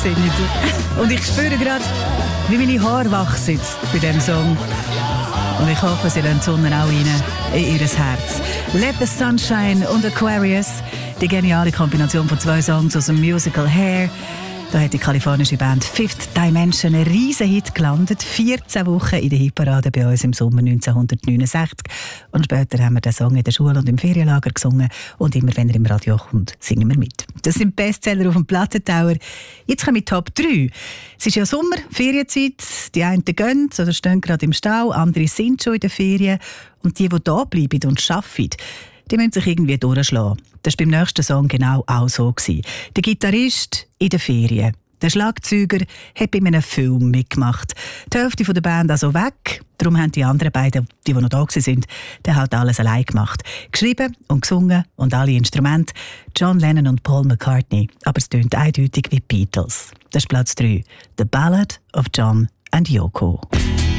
sind. Und ich spüre gerade, wie meine Haare wachsen bei diesem Song. Und ich hoffe, sie lassen die Sonne auch rein in ihr Herz. Let the Sunshine und Aquarius, die geniale Kombination von 2 Songs aus dem Musical Hair. Da hat die kalifornische Band Fifth Dimension einen riesen Hit gelandet. 14 Wochen in der Hitparade bei uns im Sommer 1969. Und später haben wir den Song in der Schule und im Ferienlager gesungen. Und immer, wenn er im Radio kommt, singen wir mit. Das sind Bestseller auf dem Plattentauer. Jetzt kommen wir Top 3. Es ist ja Sommer, Ferienzeit. Die einen gehen oder stehen gerade im Stau, andere sind schon in den Ferien. Und die da bleiben und arbeiten, die müssen sich irgendwie durchschlagen. Das war beim nächsten Song genau auch so. Der Gitarrist in den Ferien. Der Schlagzeuger hat bei einem Film mitgemacht. Die Hälfte der Band also weg. Darum haben die anderen beiden, die noch da waren, dann halt alles allein gemacht. Geschrieben und gesungen und alle Instrumente. John Lennon und Paul McCartney. Aber es tönt eindeutig wie Beatles. Das ist Platz 3. The Ballad of John and Yoko.